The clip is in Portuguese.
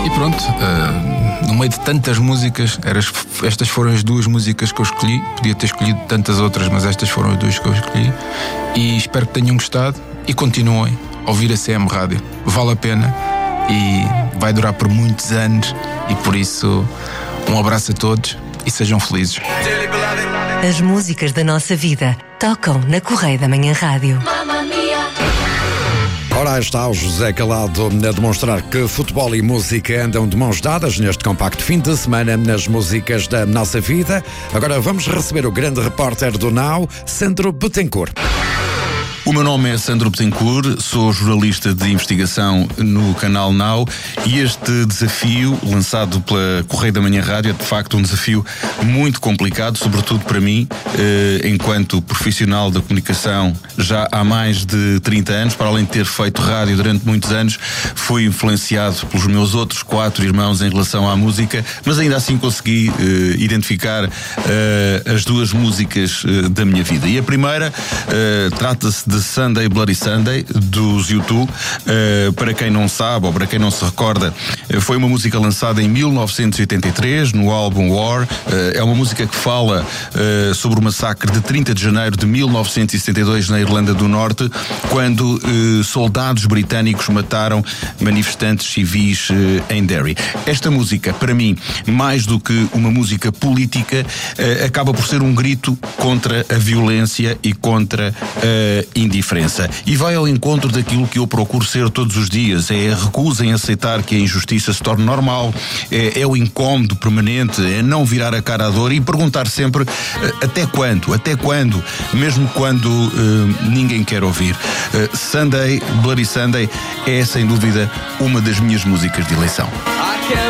E pronto, no meio de tantas músicas, estas foram as duas músicas que eu escolhi. Podia ter escolhido tantas outras, mas estas foram as duas que eu escolhi. E espero que tenham gostado e continuem a ouvir a CM Rádio. Vale a pena e vai durar por muitos anos. E por isso, um abraço a todos e sejam felizes. As músicas da nossa vida tocam na Correio da Manhã Rádio. Ora, está o José Calado a demonstrar que futebol e música andam de mãos dadas neste compacto fim de semana nas músicas da nossa vida. Agora vamos receber o grande repórter do Now, Sandro Betancourt. O meu nome é Sandro Betancourt, sou jornalista de investigação no canal Now e este desafio, lançado pela Correio da Manhã Rádio, é de facto um desafio muito complicado, sobretudo para mim, enquanto profissional da comunicação já há mais de 30 anos. Para além de ter feito rádio durante muitos anos, fui influenciado pelos meus outros 4 irmãos em relação à música, mas ainda assim consegui identificar as duas músicas da minha vida. E a primeira trata-se de Sunday Bloody Sunday, dos U2. Para quem não sabe ou para quem não se recorda, foi uma música lançada em 1983 no álbum War. É uma música que fala sobre o massacre de 30 de janeiro de 1972 na Irlanda do Norte, quando soldados britânicos mataram manifestantes civis em Derry. Esta música, para mim, mais do que uma música política, acaba por ser um grito contra a violência e contra a indiferença. E vai ao encontro daquilo que eu procuro ser todos os dias. É a recusa em aceitar que a injustiça se torne normal, é o incómodo permanente, é não virar a cara à dor e perguntar sempre até quando, mesmo quando ninguém quer ouvir. Sunday, Bloody Sunday é sem dúvida uma das minhas músicas de eleição.